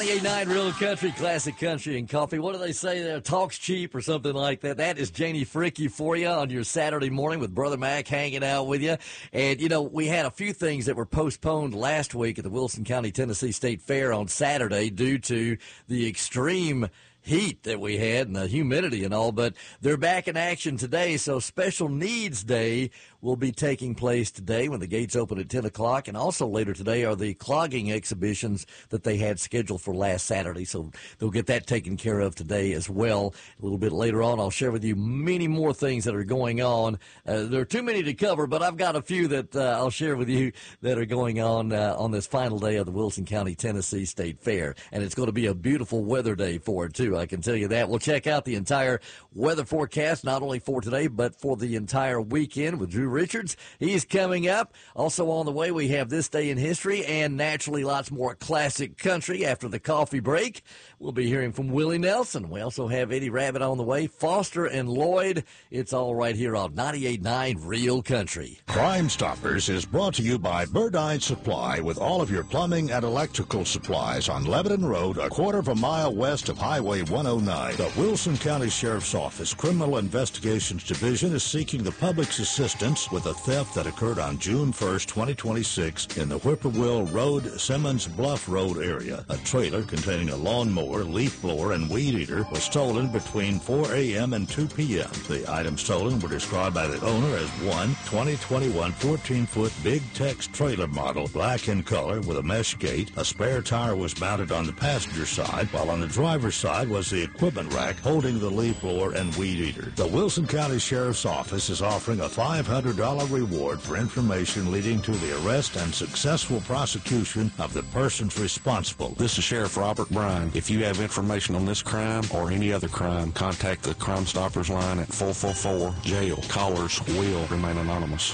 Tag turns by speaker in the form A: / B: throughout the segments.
A: 98.9 Real Country, Classic Country and Coffee. What do they say there? Talk's cheap or something like that. That is Janie Fricke for you on your Saturday morning with Brother Mac hanging out with you. And, you know, we had a few things that were postponed last week at the Wilson County Tennessee State Fair on Saturday due to the extreme heat that we had and the humidity and all, but they're back in action today. So Special Needs Day will be taking place today when the gates open at 10 o'clock. And also later today are the clogging exhibitions that they had scheduled for last Saturday. So they'll get that taken care of today as well. A little bit later on, I'll share with you many more things that are going on. There are too many to cover, but I've got a few that I'll share with you that are going on this final day of the Wilson County Tennessee State Fair. And it's going to be a beautiful weather day for it, too. I can tell you that. We'll check out the entire weather forecast, not only for today, but for the entire weekend with Drew Richards. He's coming up. Also on the way, we have This Day in History and naturally lots more classic country after the coffee break. We'll be hearing from Willie Nelson. We also have Eddie Rabbit on the way, Foster and Lloyd. It's all right here on 98.9 Real Country.
B: Crime Stoppers is brought to you by Bird Eye Supply with all of your plumbing and electrical supplies on Lebanon Road, a quarter of a mile west of Highway 109. The Wilson County Sheriff's Office Criminal Investigations Division is seeking the public's assistance with a theft that occurred on June 1st, 2026 in the Whippoorwill Road, Simmons Bluff Road area. A trailer containing a lawnmower, leaf blower, and weed eater was stolen between 4 a.m. and 2 p.m. The items stolen were described by the owner as one 2021 14-foot Big Tex trailer model, black in color with a mesh gate. A spare tire was mounted on the passenger side, while on the driver's side was the equipment rack holding the leaf blower and weed eater. The Wilson County Sheriff's Office is offering a $500 reward for information leading to the arrest and successful prosecution of the persons responsible.
C: This is Sheriff Robert Bryan. If you have information on this crime or any other crime, contact the Crime Stoppers line at 444-JAIL. Callers will remain anonymous.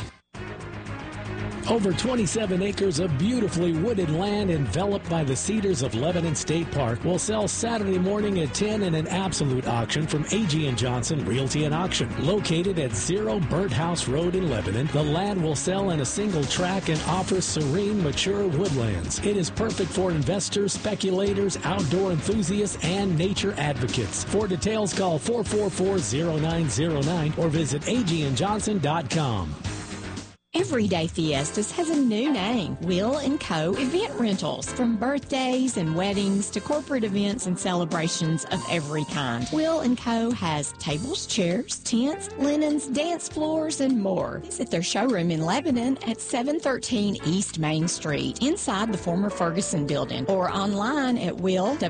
D: Over 27 acres of beautifully wooded land enveloped by the cedars of Lebanon State Park will sell Saturday morning at 10 in an absolute auction from A.G. & Johnson Realty and Auction. Located at 0 Birdhouse Road in Lebanon, the land will sell in a single track and offers serene, mature woodlands. It is perfect for investors, speculators, outdoor enthusiasts, and nature advocates. For details, call 444-0909 or visit agandjohnson.com.
E: Everyday Fiestas has a new name, Will & Co. Event Rentals. From birthdays and weddings to corporate events and celebrations of every kind, Will & Co. has tables, chairs, tents, linens, dance floors, and more. Visit their showroom in Lebanon at 713 East Main Street, inside the former Ferguson building, or online at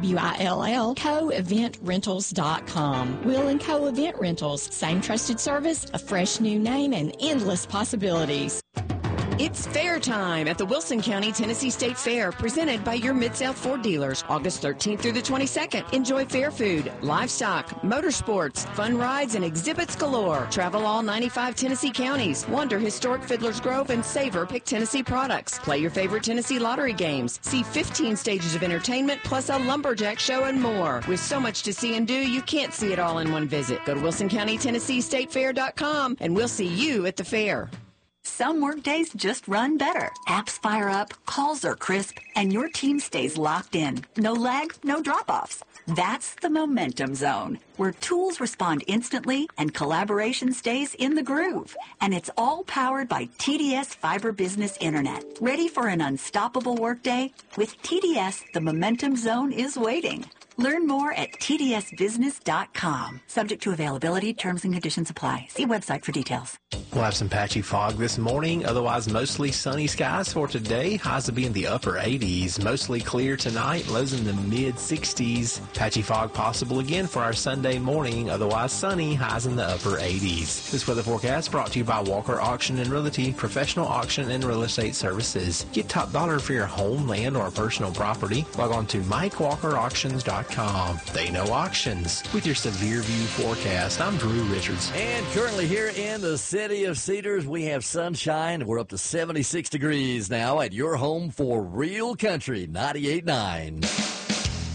E: coeventrentals.com. Will & Co. Event Rentals, same trusted service, a fresh new name, and endless possibilities.
F: It's fair time at the Wilson County Tennessee State Fair, presented by your Mid-South Ford dealers, August 13th through the 22nd. Enjoy fair food, livestock, motorsports, fun rides, and exhibits galore. Travel all 95 Tennessee counties, wander historic Fiddler's Grove, and savor Pick Tennessee products. Play your favorite Tennessee lottery games. See 15 stages of entertainment, plus a lumberjack show and more. With so much to see and do, you can't see it all in one visit. Go to WilsonCountyTennesseeStateFair.com, and we'll see you at the fair.
G: Some workdays just run better. Apps fire up, calls are crisp, and your team stays locked in. No lag, no drop-offs. That's the Momentum Zone, where tools respond instantly and collaboration stays in the groove. And it's all powered by TDS Fiber Business Internet. Ready for an unstoppable workday? With TDS, the Momentum Zone is waiting. Learn more at tdsbusiness.com. Subject to availability, terms and conditions apply. See website for details.
H: We'll have some patchy fog this morning, otherwise mostly sunny skies for today. Highs will be in the upper 80s. Mostly clear tonight, lows in the mid-60s. Patchy fog possible again for our Sunday morning, otherwise sunny, highs in the upper 80s. This weather forecast brought to you by Walker Auction and Realty, professional auction and real estate services. Get top dollar for your home, land, or personal property. Log on to MikeWalkerAuctions.com. They know auctions. With your severe view forecast, I'm Drew Richards.
A: And currently here in the city of Cedars, we have sunshine. We're up to 76 degrees now at your home for Real Country 98.9.